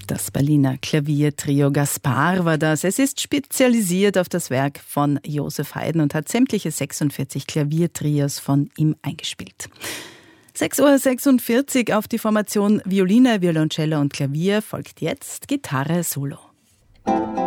Das Berliner Klaviertrio Gaspar war das. Es ist spezialisiert auf das Werk von Joseph Haydn und hat sämtliche 46 Klaviertrios von ihm eingespielt. 6:46 Uhr auf die Formation Violine, Violoncello und Klavier folgt jetzt Gitarre Solo.